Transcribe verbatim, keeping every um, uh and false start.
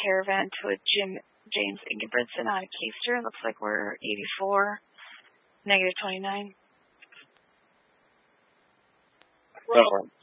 Caravan to a Jim James Ingebrigtsen on a Keister. Looks like we're eighty-four, negative twenty-nine. Go.